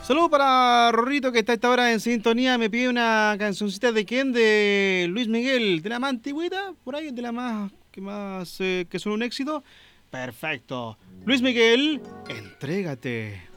Saludos para Rorrito que está a esta hora en sintonía. Me pide una cancioncita de quién, de Luis Miguel, de la más antigüita, por ahí, de la más que son un éxito. Perfecto. Luis Miguel, entrégate.